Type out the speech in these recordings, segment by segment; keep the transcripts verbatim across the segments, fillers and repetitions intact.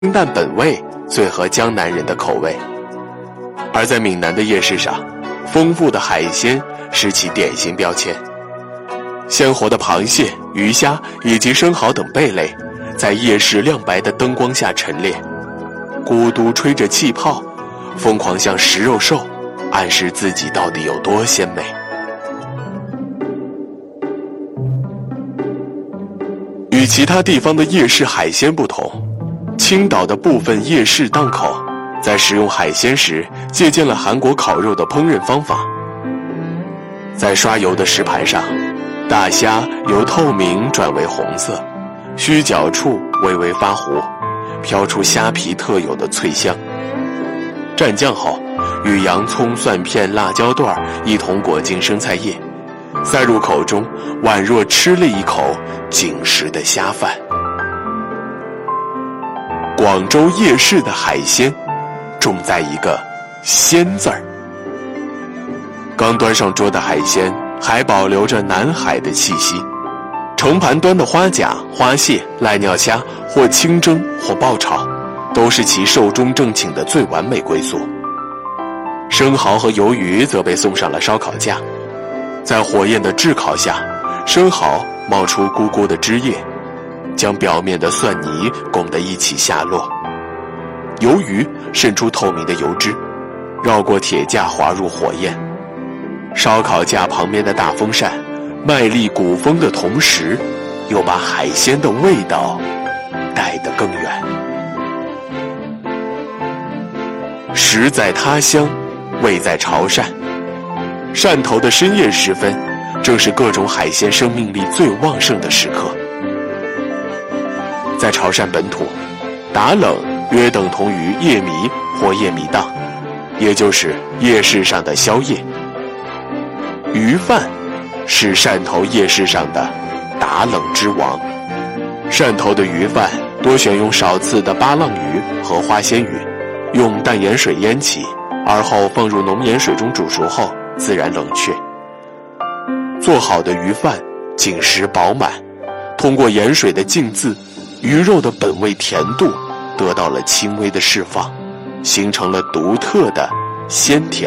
清淡本味，最合江南人的口味。而在闽南的夜市上，丰富的海鲜是其典型标签。鲜活的螃蟹、鱼虾以及生蚝等贝类，在夜市亮白的灯光下陈列，咕嘟吹着气泡，疯狂向食肉兽暗示自己到底有多鲜美。与其他地方的夜市海鲜不同，青岛的部分夜市档口在食用海鲜时借鉴了韩国烤肉的烹饪方法。在刷油的石盘上，大虾由透明转为红色，须角处微微发糊，飘出虾皮特有的脆香。蘸酱后，与洋葱、蒜片、辣椒段一同裹进生菜叶，塞入口中，宛若吃了一口紧实的虾饭。广州夜市的海鲜重在一个鲜字儿。刚端上桌的海鲜还保留着南海的气息，盛盘端的花甲、花蟹、濑尿虾，或清蒸或爆炒，都是其寿终正寝的最完美归宿。生蚝和鱿鱼则被送上了烧烤架，在火焰的炙烤下，生蚝冒出咕咕的汁液，将表面的蒜泥拱得一起下落，鱿鱼渗出透明的油脂，绕过铁架滑入火焰。烧烤架旁边的大风扇卖力鼓风的同时，又把海鲜的味道带得更远。食在他乡，味在潮汕。汕头的深夜时分，正是各种海鲜生命力最旺盛的时刻。在潮汕本土，打冷约等同于夜弥或夜弥档，也就是夜市上的宵夜。鱼饭是汕头夜市上的打冷之王。汕头的鱼饭多选用少刺的巴浪鱼和花鲜鱼，用淡盐水腌起，而后放入浓盐水中煮熟后自然冷却。做好的鱼饭紧实饱满，通过盐水的浸渍，鱼肉的本味甜度得到了轻微的释放，形成了独特的鲜甜。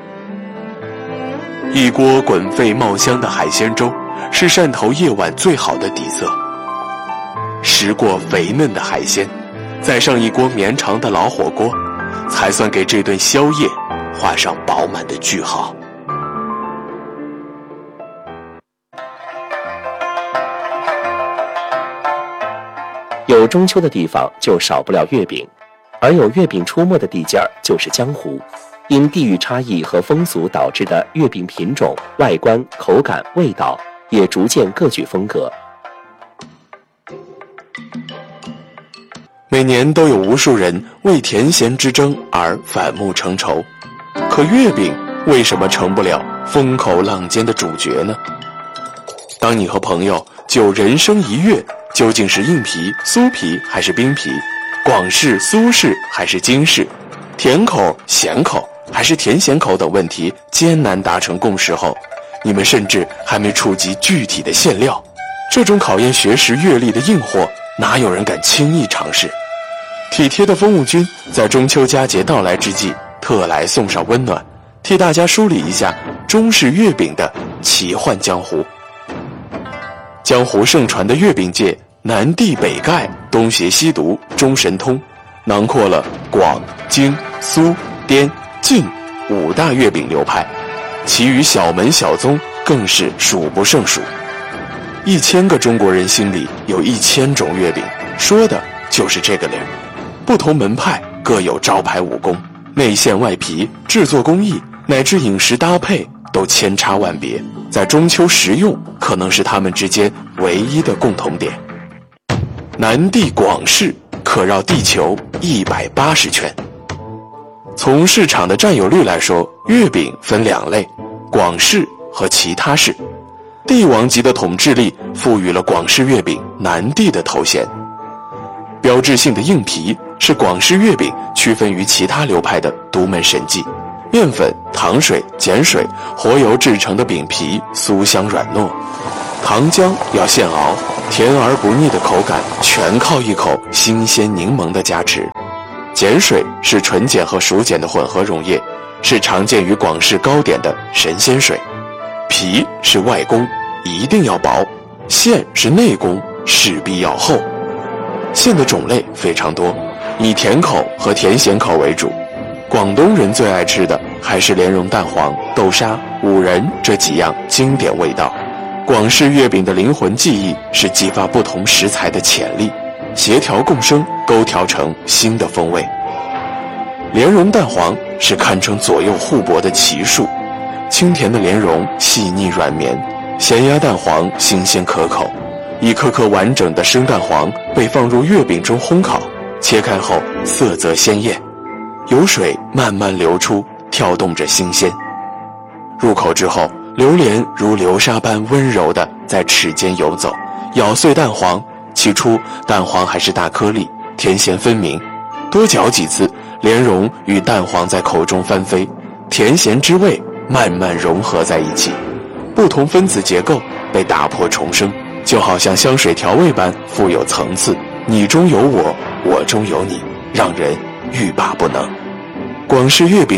一锅滚沸冒香的海鲜粥是汕头夜晚最好的底色。食过肥嫩的海鲜，再上一锅绵长的老火锅，才算给这顿宵夜画上饱满的句号。 有中秋的地方就少不了月饼，而有月饼出没的地界儿就是江湖。因地域差异和风俗导致的月饼品种、外观、口感、味道也逐渐各具风格。 每年都有无数人为甜咸之争而反目成仇，可月饼为什么成不了风口浪尖的主角呢？当你和朋友就人生一月究竟是硬皮、酥皮还是冰皮，广式、苏式还是京式，甜口、咸口还是甜咸口等问题艰难达成共识后，你们甚至还没触及具体的馅料。这种考验学识阅历的硬货，哪有人敢轻易尝试？体贴的风物君在中秋佳节到来之际，特来送上温暖，替大家梳理一下中式月饼的奇幻江湖。江湖盛传的月饼界，南帝北丐，东邪西毒，中神通，囊括了广、京、苏、滇、晋五大月饼流派，其余小门小宗更是数不胜数。一千个中国人心里有一千种月饼，说的就是这个理儿。不同门派各有招牌武功，内馅外皮、制作工艺乃至饮食搭配都千差万别，在中秋食用可能是他们之间唯一的共同点。南帝广式可绕地球一百八十圈。从市场的占有率来说，月饼分两类，广式和其他式。帝王级的统治力赋予了广式月饼南帝的头衔。标志性的硬皮是广式月饼区分于其他流派的独门神技。面粉、糖水、碱水、活油制成的饼皮酥香软糯， 糖浆要现熬，甜而不腻的口感全靠一口新鲜柠檬的加持。碱水是纯碱和熟碱的混合溶液，是常见于广式糕点的神仙水。皮是外功，一定要薄；馅是内功，势必要厚。馅的种类非常多，以甜口和甜咸口为主。广东人最爱吃的还是莲蓉蛋黄、豆沙、五仁这几样经典味道。广式月饼的灵魂记忆是激发不同食材的潜力，协调共生，勾调成新的风味。莲蓉蛋黄是堪称左右互搏的奇数，清甜的莲蓉细腻软绵，咸鸭蛋黄新鲜可口。一颗颗完整的生蛋黄被放入月饼中烘烤，切开后色泽鲜艳，油水慢慢流出，跳动着新鲜。入口之后，榴莲如流沙般温柔地在齿间游走，咬碎蛋黄，起初蛋黄还是大颗粒，甜咸分明，多嚼几次，莲蓉与蛋黄在口中翻飞，甜咸之味慢慢融合在一起，不同分子结构被打破重生，就好像香水调味般富有层次，你中有我，我中有你，让人欲罢不能。广式月饼